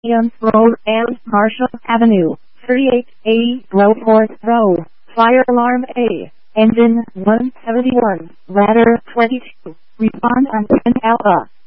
Williams Road and Marshall Avenue, 3880 Growforth Road. Fire alarm A. Engine 171, ladder 22. Respond on 10 Alpha.